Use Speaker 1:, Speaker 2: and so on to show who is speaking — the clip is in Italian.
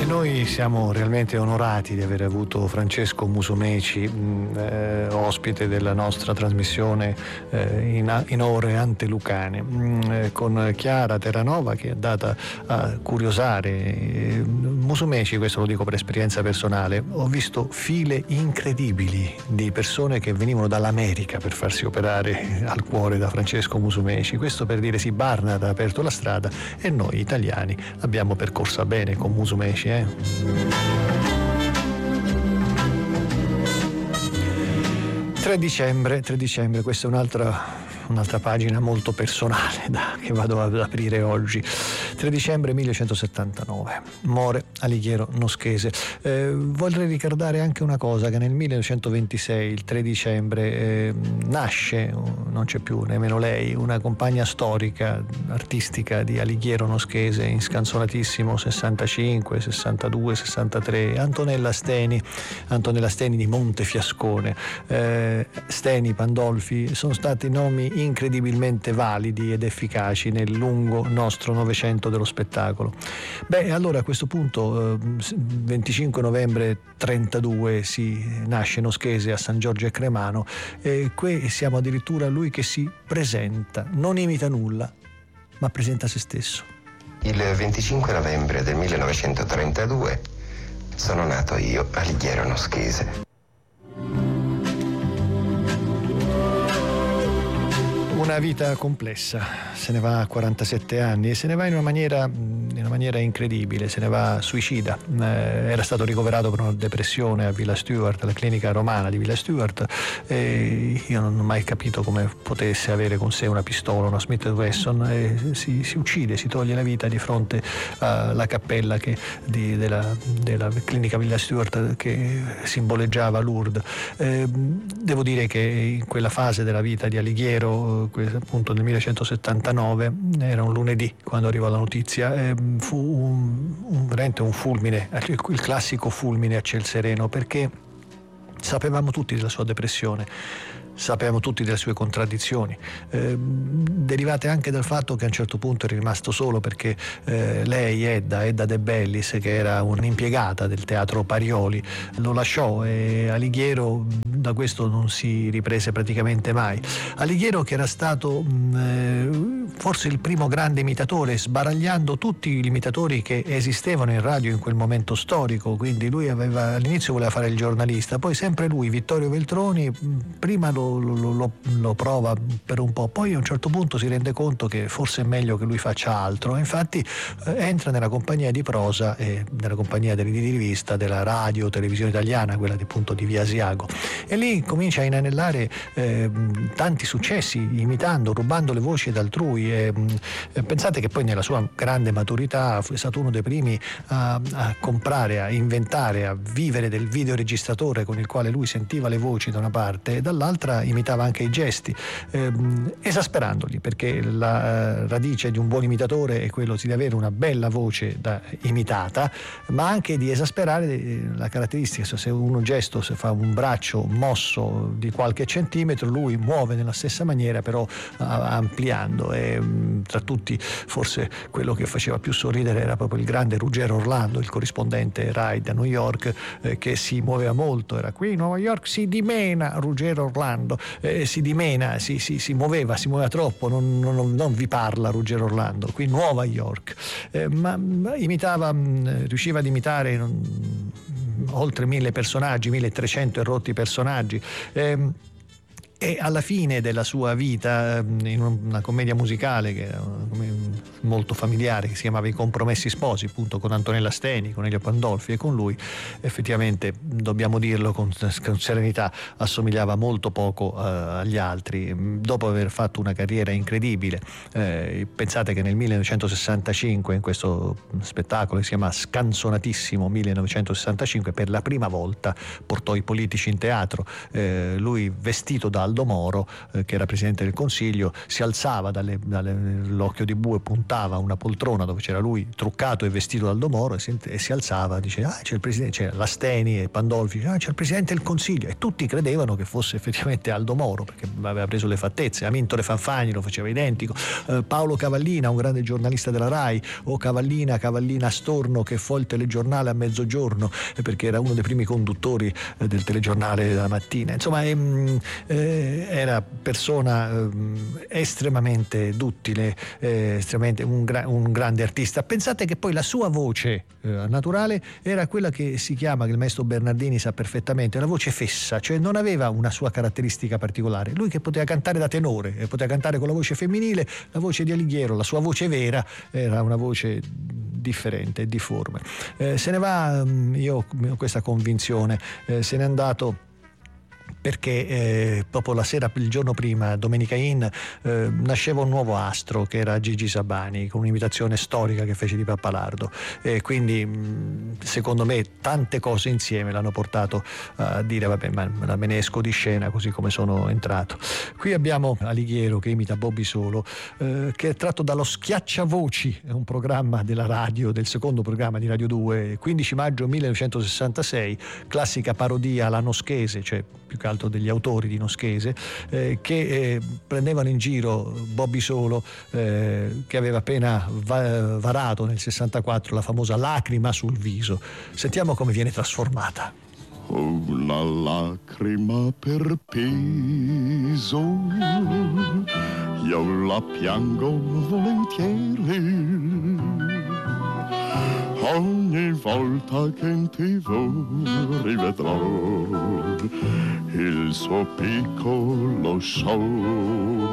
Speaker 1: Noi siamo realmente onorati di aver avuto Francesco Musumeci ospite della nostra trasmissione in ore antelucane, con Chiara Terranova che è andata a curiosare Musumeci. Questo lo dico per esperienza personale. Ho visto file incredibili di persone che venivano dall'America per farsi operare al cuore da Francesco Musumeci. Questo per dire sì, Barnard ha aperto la strada e noi italiani l'abbiamo percorsa bene con Musumeci. 3 dicembre, questa è un'altra pagina molto personale che vado ad aprire oggi. 3 dicembre 1179 muore Alighiero Noschese. Vorrei ricordare anche una cosa, che nel 1926, il 3 dicembre, nasce, non c'è più nemmeno lei, una compagna storica, artistica di Alighiero Noschese, in Scanzonatissimo 65, 62, 63, Antonella Steni di Montefiascone. Steni, Pandolfi sono stati nomi incredibilmente validi ed efficaci nel lungo nostro Novecento dello spettacolo. Allora a questo punto 25 novembre 32 si nasce Noschese a San Giorgio e Cremano, e qui siamo addirittura lui che si presenta, non imita nulla ma presenta se stesso.
Speaker 2: Il 25 novembre del 1932 sono nato io, Alighiero Noschese.
Speaker 1: Una vita complessa, se ne va a 47 anni e se ne va in una maniera incredibile, se ne va suicida. Era stato ricoverato per una depressione a Villa Stuart, alla clinica romana di Villa Stuart, e io non ho mai capito come potesse avere con sé una pistola, una Smith & Wesson, e si uccide, si toglie la vita di fronte alla cappella della clinica Villa Stuart che simboleggiava Lourdes. Devo dire che in quella fase della vita di Alighiero, appunto nel 1979, era un lunedì quando arrivò la notizia, fu veramente un fulmine, il classico fulmine a ciel sereno, perché sapevamo tutti della sua depressione, sapevamo tutti delle sue contraddizioni, derivate anche dal fatto che a un certo punto è rimasto solo, perché lei, Edda De Bellis, che era un'impiegata del teatro Parioli, lo lasciò, e Alighiero da questo non si riprese praticamente mai. Alighiero, che era stato forse il primo grande imitatore, sbaragliando tutti gli imitatori che esistevano in radio in quel momento storico, quindi lui all'inizio voleva fare il giornalista, poi sempre lui, Vittorio Veltroni, prima lo prova per un po', poi a un certo punto si rende conto che forse è meglio che lui faccia altro, infatti entra nella compagnia di prosa e nella compagnia di rivista della radio televisione italiana, quella appunto di Via Asiago, e lì comincia a inanellare tanti successi, imitando, rubando le voci ad altrui. Pensate che poi nella sua grande maturità è stato uno dei primi a comprare, a inventare, a vivere del videoregistratore con il quale lui sentiva le voci da una parte e dall'altra imitava anche i gesti, esasperandoli, perché la radice di un buon imitatore è quello di avere una bella voce da imitata, ma anche di esasperare la caratteristica. Se un gesto, se fa un braccio mosso di qualche centimetro, lui muove nella stessa maniera, però ampliando. E tra tutti forse quello che faceva più sorridere era proprio il grande Ruggero Orlando, il corrispondente Rai da New York, che si muoveva molto. Era qui Nuova York si dimena Ruggero Orlando, si dimena, si muoveva troppo, non vi parla Ruggero Orlando, qui Nuova York, ma imitava, riusciva ad imitare oltre 1000 personaggi, 1300 erotti personaggi. E alla fine della sua vita, in una commedia musicale che era molto familiare, che si chiamava I Compromessi Sposi, appunto con Antonella Steni, con Elio Pandolfi e con lui, effettivamente dobbiamo dirlo con serenità, assomigliava molto poco agli altri. Dopo aver fatto una carriera incredibile, pensate che nel 1965, in questo spettacolo che si chiama Scanzonatissimo 1965, per la prima volta portò i politici in teatro. Lui, vestito da Aldo Moro, che era presidente del Consiglio, si alzava dall'occhio di bue puntato montava una poltrona dove c'era lui truccato e vestito dal Domoro e si alzava, dice c'è il presidente, c'è Lasteni e Pandolfi, c'è il presidente del Consiglio, e tutti credevano che fosse effettivamente Aldo Moro perché aveva preso le fattezze. Amintore Fanfani lo faceva identico, Paolo Cavallina, un grande giornalista della Rai, o Cavallina Storno, che fu il telegiornale a mezzogiorno perché era uno dei primi conduttori del telegiornale della mattina. Insomma era persona estremamente duttile, estremamente un grande artista. Pensate che poi la sua voce naturale era quella che si chiama, che il maestro Bernardini sa perfettamente, una voce fessa, cioè non aveva una sua caratteristica particolare. Lui che poteva cantare da tenore e poteva cantare con la voce femminile, la voce di Alighiero, la sua voce vera, era una voce differente, difforme. Se ne va, io ho questa convinzione, se n'è andato perché proprio la sera, il giorno prima, Domenica In, nasceva un nuovo astro che era Gigi Sabani, con un'imitazione storica che fece di Pappalardo, e quindi secondo me tante cose insieme l'hanno portato a dire vabbè, ma me ne esco di scena così come sono entrato. Qui abbiamo Alighiero che imita Bobby Solo, che è tratto dallo Schiacciavoci, è un programma della radio, del secondo programma di Radio 2, 15 maggio 1966, classica parodia alla Noschese, cioè più che altro degli autori di Noschese, che prendevano in giro Bobby Solo, che aveva appena varato nel 64 la famosa lacrima sul viso. Sentiamo come viene trasformata.
Speaker 3: Una lacrima per peso, io la piango volentieri. Ogni volta che in TV rivedrò il suo piccolo show.